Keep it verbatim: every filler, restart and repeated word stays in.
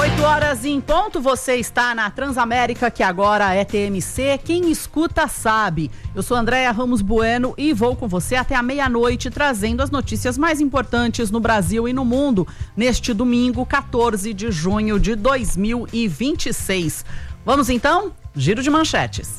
oito horas em ponto, você está na Transamérica, que agora é T M C. Quem escuta sabe. Eu sou Andréia Ramos Bueno e vou com você até a meia-noite, trazendo as notícias mais importantes no Brasil e no mundo, neste domingo, quatorze de junho de dois mil e vinte e seis. Vamos então? Giro de manchetes.